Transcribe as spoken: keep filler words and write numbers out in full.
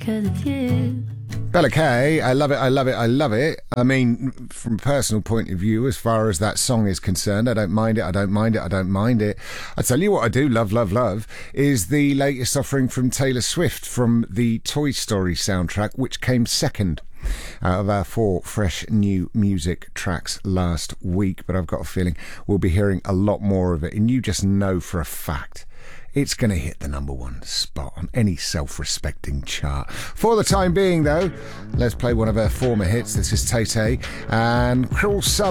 'cause it's you. Bella Kay, I love it, I love it, I love it. I mean, from a personal point of view, as far as that song is concerned, I don't mind it, I don't mind it, I don't mind it. I tell you what I do love, love, love, is the latest offering from Taylor Swift from the Toy Story soundtrack, which came second out of our four fresh new music tracks last week. But I've got a feeling we'll be hearing a lot more of it, and you just know for a fact it's going to hit the number one spot on any self-respecting chart. For the time being, though, let's play one of her former hits. This is Tay Tay and Cruel Summer.